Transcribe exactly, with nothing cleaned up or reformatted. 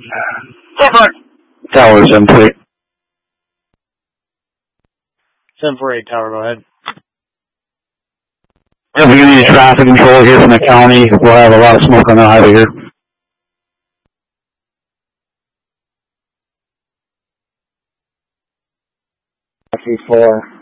Tower seven four eight. seven four eight Tower, go ahead. If we need traffic control here from the county, we'll have a lot of smoke on the highway here. three four.